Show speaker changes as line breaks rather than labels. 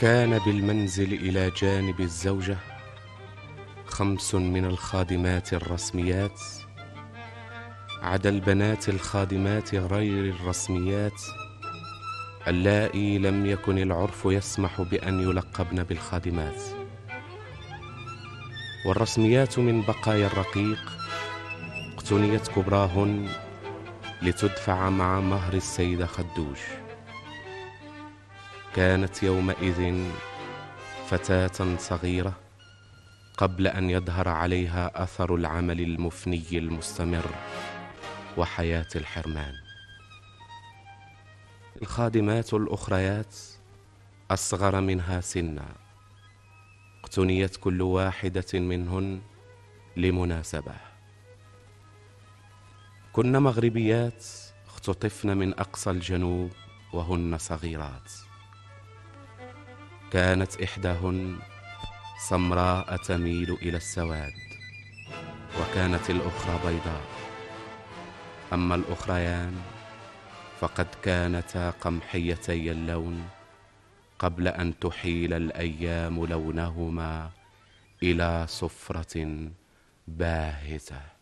كان بالمنزل إلى جانب الزوجة 5 من الخادمات الرسميات، عدا البنات الخادمات غير الرسميات اللائي لم يكن العرف يسمح بأن يلقبن بالخادمات. والرسميات من بقايا الرقيق اقتنيت كبراهن لتدفع مع مهر السيدة خدوش. كانت يومئذ فتاة صغيرة قبل أن يظهر عليها أثر العمل المفني المستمر وحياة الحرمان. الخادمات الأخريات أصغر منها سنا، اقتنيت كل واحدة منهن لمناسبة. كن مغربيات اختطفن من أقصى الجنوب وهن صغيرات. كانت إحداهن سمراء تميل إلى السواد، وكانت الأخرى بيضاء. أما الأخريان فقد كانتا قمحيتي اللون قبل أن تحيل الأيام لونهما إلى صفرة باهتة.